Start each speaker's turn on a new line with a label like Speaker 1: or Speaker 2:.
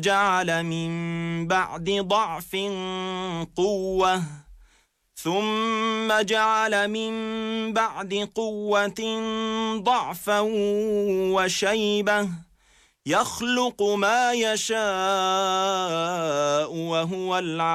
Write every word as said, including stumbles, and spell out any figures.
Speaker 1: جعل من بعد ضعف قوة ثم جعل من بعد قوة ضعفا وشيبة يخلق ما يشاء وهو العليم